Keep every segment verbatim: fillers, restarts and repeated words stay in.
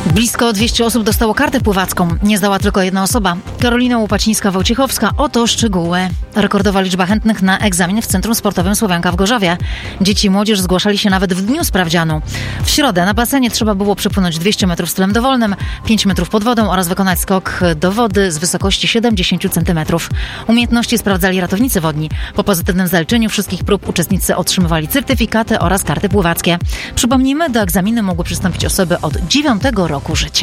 Blisko dwieście osób dostało kartę pływacką. Nie zdała tylko jedna osoba. Karolina Łupacińska-Wojciechowska. Oto szczegóły. Rekordowa liczba chętnych na egzamin w Centrum Sportowym Słowianka w Gorzowie. Dzieci i młodzież zgłaszali się nawet w dniu sprawdzianu. W środę na basenie trzeba było przepłynąć dwieście metrów stylem dowolnym, pięć metrów pod wodą oraz wykonać skok do wody z wysokości siedemdziesiąt centymetrów. Umiejętności sprawdzali ratownicy wodni. Po pozytywnym zaliczeniu wszystkich prób uczestnicy otrzymywali certyfikaty oraz karty pływackie. Przypomnijmy, do egzaminu mogły przystąpić osoby od dziewiątego roku życia.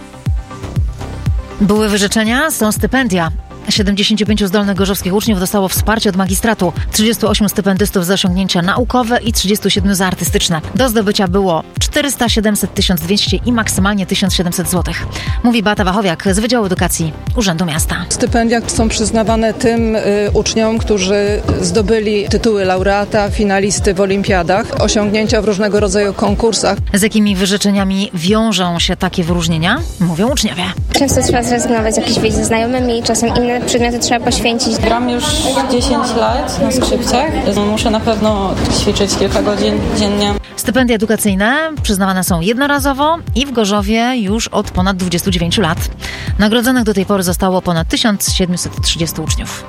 Były wyrzeczenia, są stypendia. siedemdziesięciu pięciu zdolnych gorzowskich uczniów dostało wsparcie od magistratu, trzydziestu ośmiu stypendystów za osiągnięcia naukowe i trzydziestu siedmiu za artystyczne. Do zdobycia było czterysta, siedemset, tysiąc dwieście i maksymalnie tysiąc siedemset złotych. Mówi Beata Wachowiak z Wydziału Edukacji Urzędu Miasta. Stypendia są przyznawane tym y, uczniom, którzy zdobyli tytuły laureata, finalisty w olimpiadach, osiągnięcia w różnego rodzaju konkursach. Z jakimi wyrzeczeniami wiążą się takie wyróżnienia? Mówią uczniowie. Często trzeba zrezygnować z jakichś wyjść ze znajomymi, czasem inne przedmioty trzeba poświęcić. Gram już dziesięć lat na skrzypcach. Muszę na pewno ćwiczyć kilka godzin dziennie. Stypendia edukacyjne przyznawane są jednorazowo i w Gorzowie już od ponad dwudziestu dziewięciu lat. Nagrodzonych do tej pory zostało ponad tysiąc siedemset trzydziestu uczniów.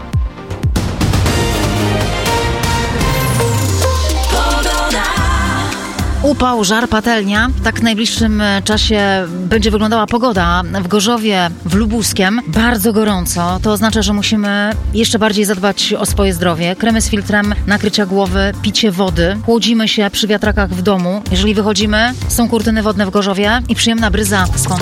Upał, żar, patelnia. Tak w najbliższym czasie będzie wyglądała pogoda. W Gorzowie, w Lubuskiem bardzo gorąco. To oznacza, że musimy jeszcze bardziej zadbać o swoje zdrowie. Kremy z filtrem, nakrycia głowy, picie wody. Chłodzimy się przy wiatrakach w domu. Jeżeli wychodzimy, są kurtyny wodne w Gorzowie i przyjemna bryza z